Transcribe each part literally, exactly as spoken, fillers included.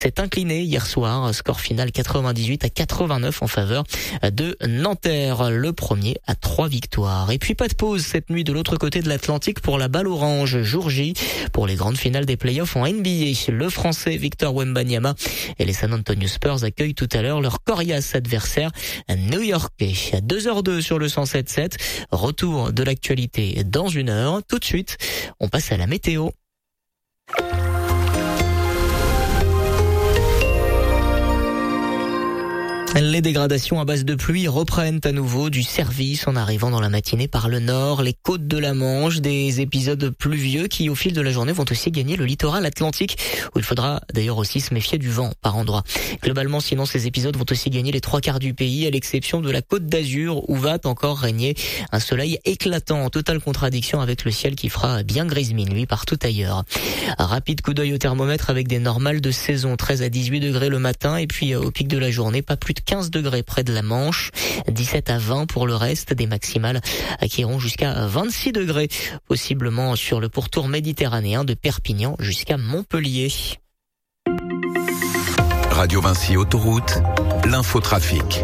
s'est incliné hier soir, score final quatre-vingt-dix-huit à quatre-vingt-neuf en faveur de Nanterre, le premier à trois victoires. Et puis pas de pause cette nuit de l'autre côté de l'Atlantique pour la balle orange, jour J, pour les grandes finales des playoffs en N B A. Le Français Victor Wembanyama et les San Antonio Spurs accueillent tout à l'heure leur coriace adversaire new-yorkais. À deux heures deux sur le cent sept sept, retour de l'actualité dans une heure. Tout de suite, on passe à la météo. Les dégradations à base de pluie reprennent à nouveau du service en arrivant dans la matinée par le nord, les côtes de la Manche, des épisodes pluvieux qui au fil de la journée vont aussi gagner le littoral atlantique où il faudra d'ailleurs aussi se méfier du vent par endroits. Globalement, sinon, ces épisodes vont aussi gagner les trois quarts du pays à l'exception de la Côte d'Azur où va encore régner un soleil éclatant en totale contradiction avec le ciel qui fera bien grise minuit partout ailleurs. Un rapide coup d'œil au thermomètre avec des normales de saison, treize à dix-huit degrés le matin et puis au pic de la journée, pas plus de quinze degrés près de la Manche, dix-sept à vingt pour le reste, des maximales qui iront jusqu'à vingt-six degrés, possiblement sur le pourtour méditerranéen de Perpignan jusqu'à Montpellier. Radio Vinci Autoroute, l'infotrafic.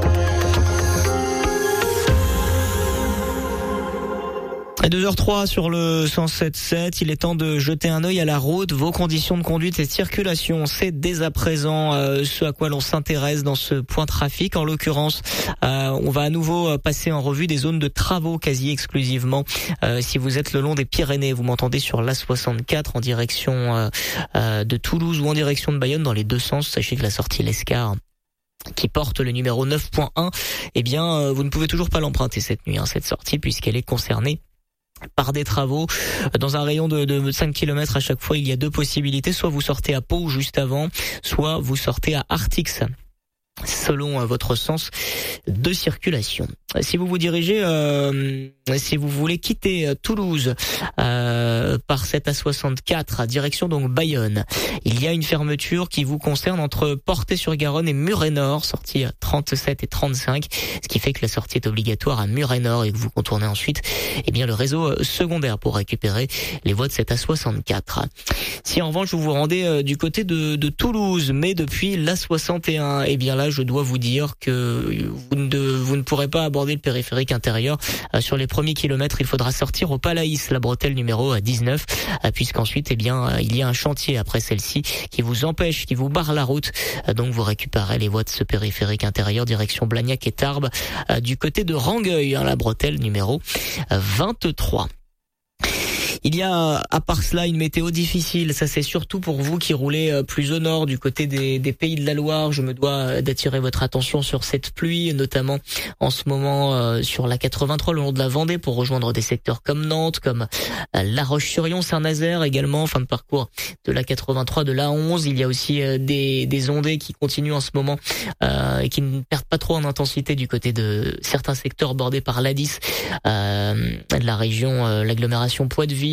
À deux heures trois sur le cent sept sept, il est temps de jeter un œil à la route. Vos conditions de conduite et de circulation, c'est dès à présent euh, ce à quoi l'on s'intéresse dans ce point trafic. En l'occurrence, euh, on va à nouveau passer en revue des zones de travaux quasi exclusivement. Euh, si vous êtes le long des Pyrénées, vous m'entendez sur l'A soixante-quatre en direction euh, euh, de Toulouse ou en direction de Bayonne dans les deux sens. Sachez que la sortie Lescar qui porte le numéro neuf point un, eh bien, euh, vous ne pouvez toujours pas l'emprunter cette nuit, hein, cette sortie, puisqu'elle est concernée par des travaux. Dans un rayon de, de cinq kilomètres à chaque fois, il y a deux possibilités. Soit vous sortez à Pau juste avant, soit vous sortez à Artix, selon votre sens de circulation. Si vous vous dirigez, euh, si vous voulez quitter Toulouse euh, par cette A soixante-quatre à direction donc Bayonne, il y a une fermeture qui vous concerne entre Portet-sur-Garonne et Muret-Nord, sortie trente-sept et trente-cinq, ce qui fait que la sortie est obligatoire à Muret-Nord et que vous contournez ensuite eh bien le réseau secondaire pour récupérer les voies de cette A soixante-quatre. Si en revanche vous vous rendez euh, du côté de, de Toulouse, mais depuis l'A soixante et un, eh bien là je dois vous dire que vous ne, vous ne pourrez pas aborder le périphérique intérieur. Euh, sur les premiers kilomètres, il faudra sortir au Palaïs, la bretelle numéro dix-neuf, euh, puisqu'ensuite, eh bien, euh, il y a un chantier après celle-ci qui vous empêche, qui vous barre la route. Euh, donc, vous récupérez les voies de ce périphérique intérieur, direction Blagnac et Tarbes, euh, du côté de Rangueil, hein, la bretelle numéro vingt-trois. Il y a, à part cela, une météo difficile. Ça, c'est surtout pour vous qui roulez plus au nord, du côté des, des Pays de la Loire. Je me dois d'attirer votre attention sur cette pluie, notamment en ce moment euh, sur la quatre-vingt-trois, le long de la Vendée, pour rejoindre des secteurs comme Nantes, comme euh, La Roche-sur-Yon, Saint-Nazaire également, fin de parcours de la quatre-vingt-trois, de l'A onze. Il y a aussi euh, des, des ondées qui continuent en ce moment euh, et qui ne perdent pas trop en intensité du côté de certains secteurs bordés par l'A dix, euh, de la région, euh, l'agglomération Poitevin,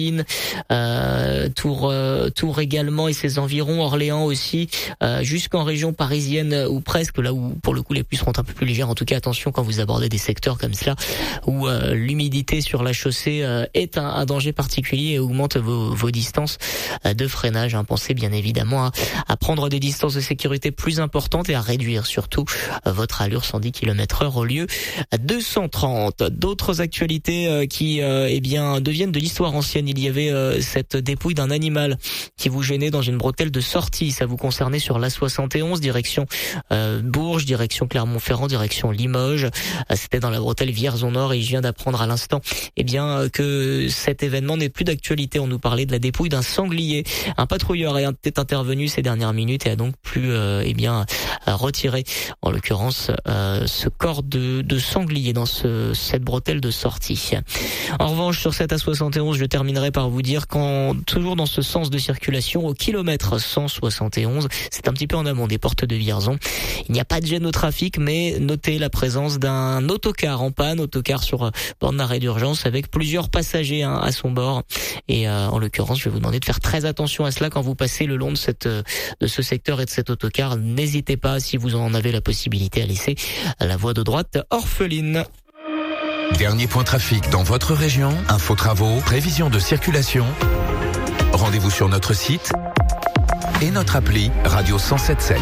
Euh, Tours, euh, Tours également et ses environs, Orléans aussi, euh, jusqu'en région parisienne euh, ou presque, là où pour le coup les pluies seront un peu plus légères. En tout cas, attention quand vous abordez des secteurs comme cela où euh, l'humidité sur la chaussée euh, est un, un danger particulier et augmente vos, vos distances euh, de freinage. Hein. Pensez bien évidemment à, à prendre des distances de sécurité plus importantes et à réduire surtout euh, votre allure cent dix kilomètres heure au lieu deux cent trente. D'autres actualités euh, qui euh, eh bien deviennent de l'histoire ancienne. Il y avait euh, cette dépouille d'un animal qui vous gênait dans une bretelle de sortie. Ça vous concernait sur l'A soixante et onze, direction euh, Bourges, direction Clermont-Ferrand, direction Limoges. Euh, C'était dans la bretelle Vierzon-Nord et je viens d'apprendre à l'instant eh bien que cet événement n'est plus d'actualité. On nous parlait de la dépouille d'un sanglier. Un patrouilleur est intervenu ces dernières minutes et a donc pu euh, eh bien retirer, en l'occurrence, euh, ce corps de, de sanglier dans ce, cette bretelle de sortie. En revanche, sur cette A soixante et onze, je terminerai par vous dire qu'en toujours dans ce sens de circulation, au kilomètre cent soixante et onze, c'est un petit peu en amont des portes de Vierzon. Il n'y a pas de gêne au trafic, mais notez la présence d'un autocar en panne, autocar sur borne d'arrêt d'urgence avec plusieurs passagers hein, à son bord. Et euh, en l'occurrence, je vais vous demander de faire très attention à cela quand vous passez le long de cette de ce secteur et de cet autocar. N'hésitez pas, si vous en avez la possibilité, à laisser la voie de droite orpheline. Dernier point trafic dans votre région, info travaux, prévision de circulation. Rendez-vous sur notre site et notre appli Radio cent sept sept.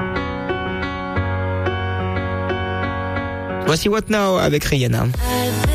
Voici What Now avec Rihanna.